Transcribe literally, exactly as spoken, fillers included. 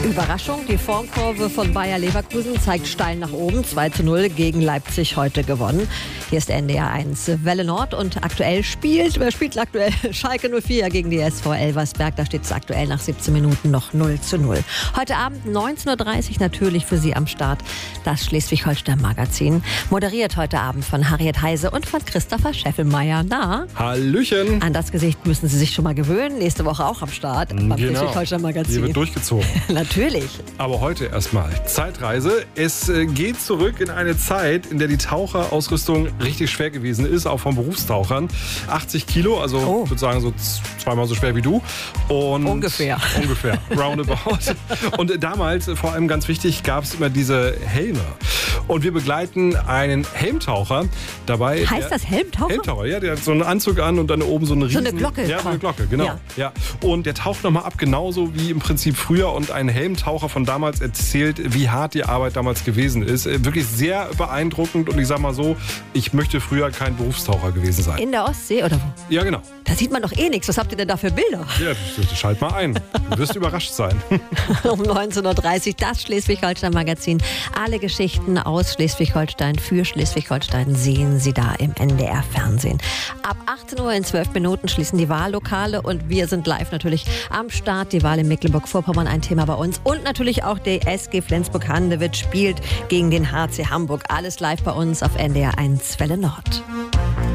Überraschung, die Formkurve von Bayer Leverkusen zeigt steil nach oben. zwei zu null gegen Leipzig heute gewonnen. Hier ist N D R eins Welle Nord und aktuell spielt, wer spielt aktuell? Schalke null vier gegen die S V Elversberg. Da steht es aktuell nach siebzehn Minuten noch null zu null. Heute Abend neunzehn Uhr dreißig natürlich für Sie am Start das Schleswig-Holstein-Magazin. Moderiert heute Abend von Harriet Heise und von Christopher Scheffelmeier. Na? Hallöchen. An das Gesicht müssen Sie sich schon mal gewöhnen. Nächste Woche auch am Start beim Genau. Schleswig-Holstein-Magazin. Hier wird durchgezogen. Natürlich. Aber heute erstmal Zeitreise. Es äh, geht zurück in eine Zeit, in der die Taucherausrüstung richtig schwer gewesen ist, auch von Berufstauchern. achtzig Kilo, also Oh. ich würde sagen so zweimal so schwer wie du. Und Ungefähr. Ungefähr, roundabout. Und äh, damals, äh, vor allem ganz wichtig, gab es immer diese Helme. Und wir begleiten einen Helmtaucher dabei. Heißt der- das Helmtaucher? Helmtaucher, ja, der hat so einen Anzug an und dann oben so eine riesen... So eine Glocke. Ja, so eine Glocke, genau. Ja. Ja. Und der taucht nochmal ab, genauso wie im Prinzip früher. Und ein Helmtaucher von damals erzählt, wie hart die Arbeit damals gewesen ist. Äh, Wirklich sehr beeindruckend. Und ich sag mal so, ich möchte früer kein Berufstaucher gewesen sein. In der Ostsee oder wo? Ja, genau. Da sieht man doch eh nichts. Was habt ihr denn da für Bilder? Ja, schalt mal ein. Du wirst überrascht sein. Um neunzehn Uhr dreißig das Schleswig-Holstein-Magazin. Alle Geschichten aus Schleswig-Holstein für Schleswig-Holstein sehen Sie da im N D R-Fernsehen. Ab achtzehn Uhr in zwölf Minuten schließen die Wahllokale und wir sind live natürlich am Start. Die Wahl in Mecklenburg-Vorpommern, ein Thema bei uns. Und natürlich auch die S G Flensburg-Handewitt spielt gegen den H C Hamburg. Alles live bei uns auf N D R eins Welle Nord.